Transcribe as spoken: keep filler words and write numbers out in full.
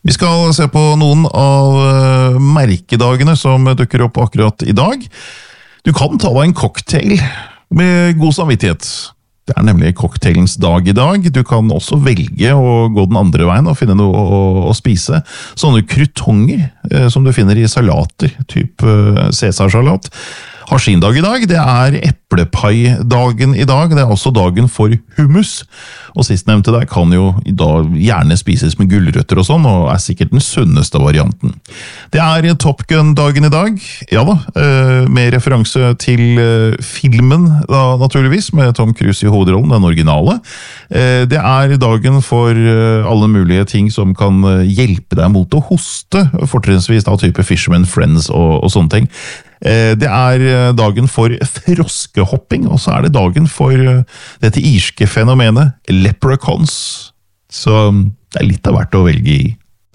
Vi skal se på noen av merkedagene som dukker opp akkurat i dag. Du kan ta deg en cocktail med god samvittighet. Det er nemlig cocktailens dag i dag. Du kan også velge å gå den andre veien og finne noe å, å spise. Sånne krutonger eh, som du finner i salater, typ eh, Cæsarsalat. Har sin dag i dag. Det er eplepai-dagen i dag. Det er også dagen for hummus. Og sistnevnte der kan jo i dag gjerne spises med gulrøtter og sånn, og er sikkert den sunneste varianten. Det er Top Gun-dagen i dag. Ja da, med referanse til filmen da, naturligvis, med Tom Cruise i hovedrollen, den originale. Det er dagen for alle mulige ting som kan hjelpe deg mot å hoste, fortrinnsvis da type Fisherman Friends og, og sånne ting. Det er dagen for froskehopping, og så er det dagen for dette irske fenomenet leprechauns. Så det er litt av hvert å velge i.